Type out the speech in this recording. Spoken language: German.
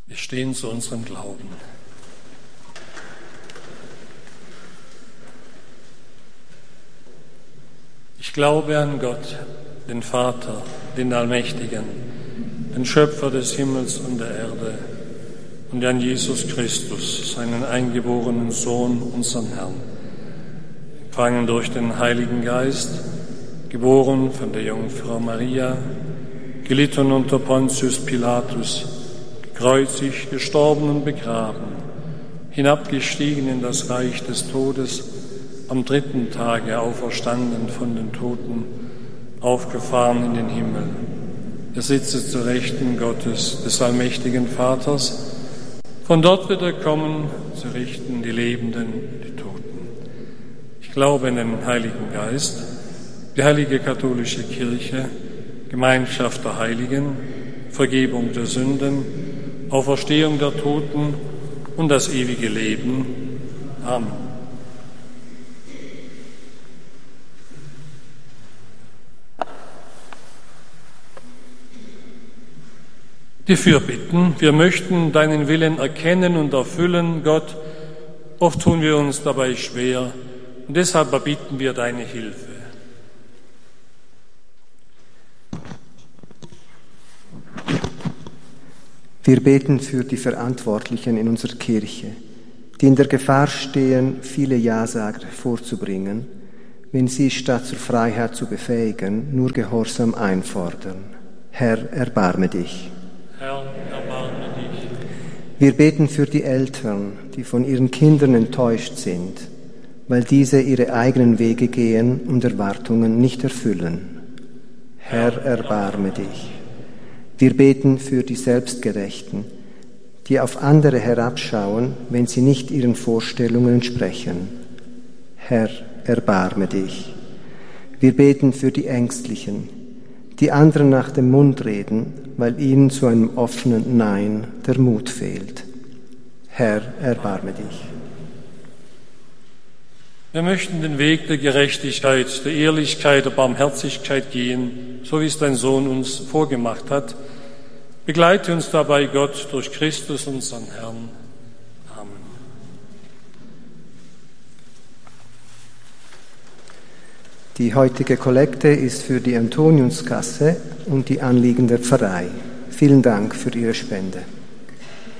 Wir stehen zu unserem Glauben. Ich glaube an Gott, den Vater, den Allmächtigen, den Schöpfer des Himmels und der Erde, und an Jesus Christus, seinen eingeborenen Sohn, unseren Herrn, empfangen durch den Heiligen Geist, geboren von der Jungfrau Maria, gelitten unter Pontius Pilatus, gekreuzigt, gestorben und begraben, hinabgestiegen in das Reich des Todes, am 3. Tage auferstanden von den Toten, aufgefahren in den Himmel. Er sitzt zur Rechten Gottes, des allmächtigen Vaters. Von dort wird er kommen, zu richten die Lebenden und die Toten. Ich glaube in den Heiligen Geist, die heilige katholische Kirche, Gemeinschaft der Heiligen, Vergebung der Sünden, Auferstehung der Toten und das ewige Leben. Amen. Die Fürbitten. Wir möchten deinen Willen erkennen und erfüllen, Gott. Oft tun wir uns dabei schwer und deshalb erbitten wir deine Hilfe. Wir beten für die Verantwortlichen in unserer Kirche, die in der Gefahr stehen, viele Ja-Sager vorzubringen, wenn sie statt zur Freiheit zu befähigen, nur Gehorsam einfordern. Herr, erbarme dich. Herr, erbarme dich. Wir beten für die Eltern, die von ihren Kindern enttäuscht sind, weil diese ihre eigenen Wege gehen und Erwartungen nicht erfüllen. Herr, erbarme dich. Wir beten für die Selbstgerechten, die auf andere herabschauen, wenn sie nicht ihren Vorstellungen entsprechen. Herr, erbarme dich. Wir beten für die Ängstlichen, die anderen nach dem Mund reden, weil ihnen zu einem offenen Nein der Mut fehlt. Herr, erbarme dich. Wir möchten den Weg der Gerechtigkeit, der Ehrlichkeit, der Barmherzigkeit gehen, so wie es dein Sohn uns vorgemacht hat. Begleite uns dabei, Gott, durch Christus, unseren Herrn. Amen. Die heutige Kollekte ist für die Antoniuskasse und die Anliegen der Pfarrei. Vielen Dank für Ihre Spende.